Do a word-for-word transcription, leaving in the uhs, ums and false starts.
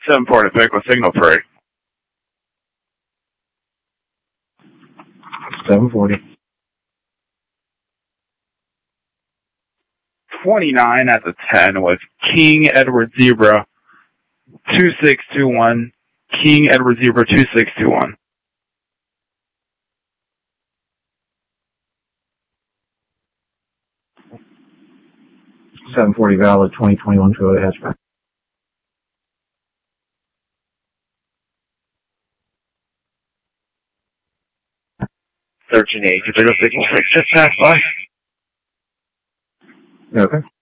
seven forty pick with signal three. seven forty. twenty-nine at the ten with King Edward Zebra two six two one. King Edward Zebra two six two one. seven forty valid, twenty twenty-one Toyota hatchback. thirteen eight. Did they go signal six just pass by? Okay.